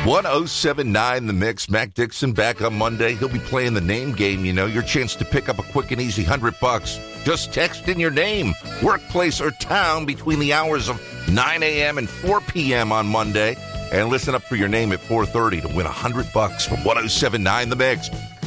1079 The Mix. Mac Dixon back on Monday. He'll be playing the name game, your chance to pick up a quick and easy $100. Just text in your name, workplace, or town between the hours of 9 a.m. and 4 p.m. on Monday. And listen up for your name at 4:30 to win $100 from 1079 The Mix.